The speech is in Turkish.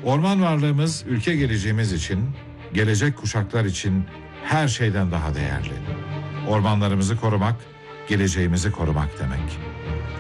Orman varlığımız ülke geleceğimiz için, gelecek kuşaklar için her şeyden daha değerli. Ormanlarımızı korumak, geleceğimizi korumak demek.